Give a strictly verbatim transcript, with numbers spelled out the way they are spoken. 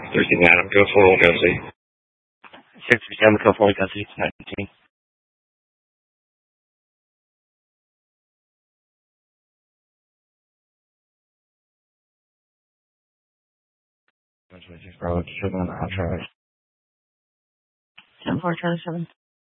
thirteen Adam, go for Old Gussie. six percent go for Old Gussie, nineteen. Bro, it's on the outside. ten four, ten seven.